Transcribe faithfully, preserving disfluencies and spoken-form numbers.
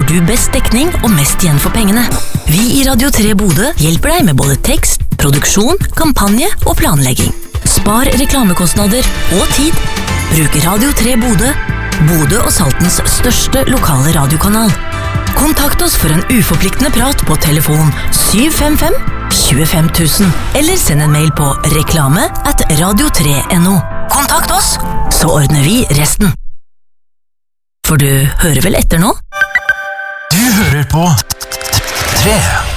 du best dekning og mest igjen for pengene. Vi i Radio tre Bodø hjelper deg med både tekst, produksjon, kampanje og planlegging. Spar reklamekostnader og tid. Bruk Radio tre Bodø, Bodø og Saltens største lokale radiokanal. Kontakt oss for en uforpliktende prat på telefon syv fem fem tjuefem tusen, eller send en mail på reklame at radio tre punktum no. Kontakt oss, så ordner vi resten. For du hører vel etter nå? Du hører på tre.